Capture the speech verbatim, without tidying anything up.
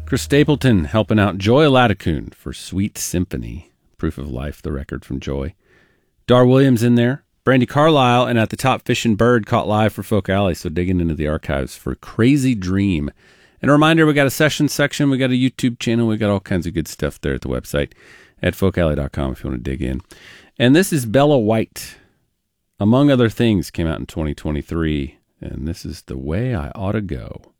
Chris Stapleton helping out Joy Latticoon for Sweet Symphony. Proof of Life, the record from Joy. Dar Williams in there. Brandy Carlisle, and at the top, Fish and Bird caught live for Folk Alley, so digging into the archives for Crazy Dream. And a reminder, we got a session section, we got a YouTube channel, we got all kinds of good stuff there at the website at folk alley dot com if you want to dig in. And this is Bella White. Among Other Things came out in twenty twenty-three, and this is The Way I Ought to Go.